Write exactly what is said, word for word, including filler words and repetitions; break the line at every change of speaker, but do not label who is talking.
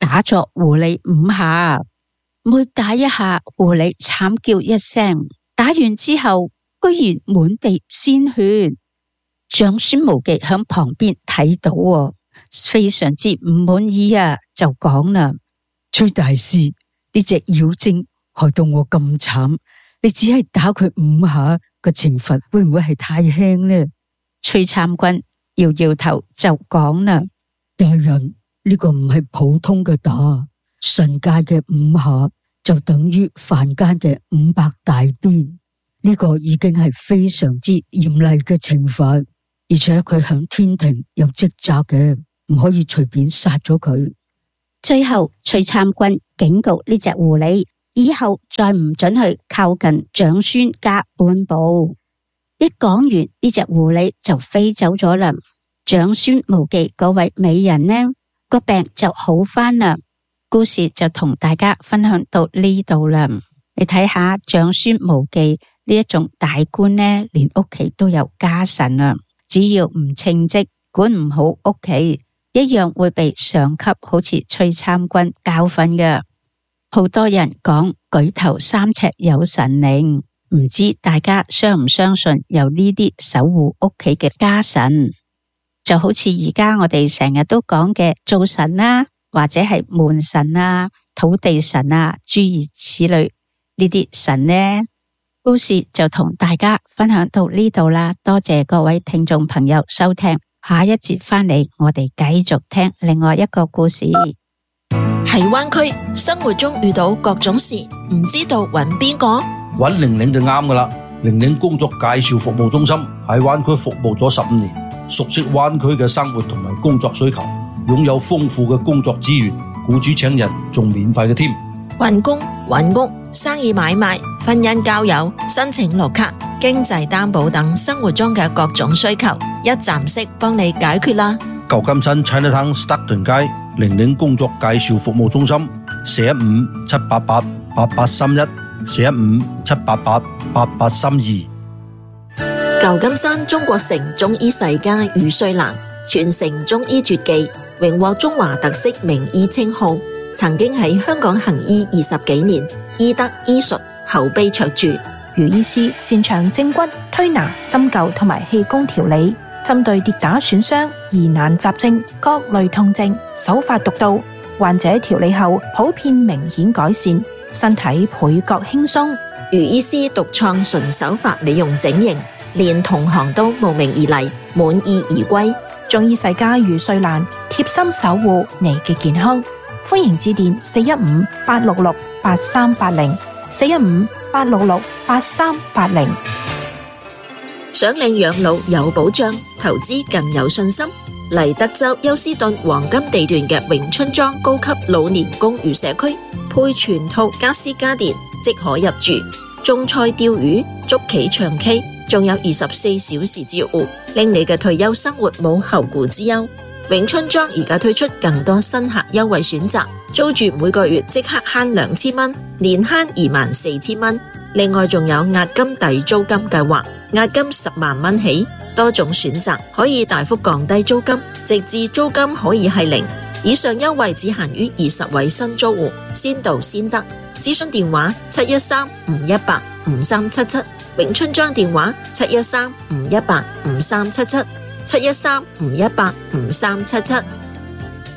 打咗狐狸五下，每打一下，狐狸慘叫一聲，打完之後居然滿地鮮血。長孫無忌響旁邊睇到，非常之唔滿意啊，就講啦：崔大師，呢隻妖精害到我咁慘，你只係打佢五下，個懲罰會唔會係太輕呢？崔參軍搖搖頭就講啦：大人，呢個唔係普通嘅打，神界嘅五下就等於凡間嘅五百大鞭，呢個已經係非常之嚴厲嘅懲罰，而且佢響天庭有職責嘅，唔可以隨便殺咗佢。最後崔參軍警告呢隻狐狸，以後再唔准去靠近長孫家半步。一講完，呢隻狐狸就飛走咗啦。長孫無忌嗰位美人呢，個病就好返啦。故事就同大家分享到呢度啦。你睇下長孫無忌呢一種大官呢，連屋企都有家臣啊，只要唔稱職，管唔好屋企，一樣會被上級好似崔參軍教訓嘅。好多人講舉頭三尺有神靈，唔知大家相唔相信有呢啲守護屋企嘅家臣？就好似而家我哋成日都講嘅灶神啦，或者係門神啊、土地神啊，諸如此類呢啲神呢。故事就同大家分享到呢度啦，多謝各位聽眾朋友收聽，下一節返嚟我哋繼續聽另外一個故事。
喺灣區生活中遇到各種事，唔知道揾邊個？
揾玲玲就啱噶啦。玲玲工作介紹服務中心喺灣區服務咗十五年，熟悉灣區嘅生活同埋工作需求，擁有豐富嘅工作資源，僱主請人仲免費嘅添。
揾工、揾屋、生意買賣、婚姻交友、申請綠卡、經濟擔保等生活中嘅各種需求，一站式幫你解決啦。
舊金山 Chinatown Stockton 街玲玲工作介紹服務中心，四一五七八八八八三一，四一五七八八八八三二。
舊金山中國城中醫世家余瑞蘭，傳承中醫絕技，榮獲中華特色名醫稱號，曾經喺香港行醫二十幾年，醫德醫術口碑卓著。
余醫師擅長正骨、推拿、針灸同埋氣功調理，針對跌打損傷、疑難雜症、各類痛症，手法獨到，患者調理後普遍明顯改善，身體倍覺輕鬆。
余醫師獨創純手法美容整形，連同行都慕名而嚟，滿意而歸。
中醫世家余瑞蘭貼心守護你嘅健康，歡迎致電四一五八六六八三八零，四一五八六六八三八零。
想領養老有保障，投資更有信心。嚟德州休斯頓黃金地段嘅永春莊高級老年公寓社區，配全套家私家電即可入住，種菜釣魚、捉棋唱 K， 仲有二十四小時照護，令你嘅退休生活冇後顧之憂。永春莊而家推出更多新客優惠選擇，租住每個月即刻慳兩千蚊，年慳二萬四千蚊。另外仲有押金抵租金計劃，押金十萬蚊起，多種選擇可以大幅降低租金，直至租金可以係零。以上優惠只限於二十位新租戶，先到先得。諮詢電話七一三五一八五三七七，永春莊電話七一三五一八五三七七，七一三五一八五三七七。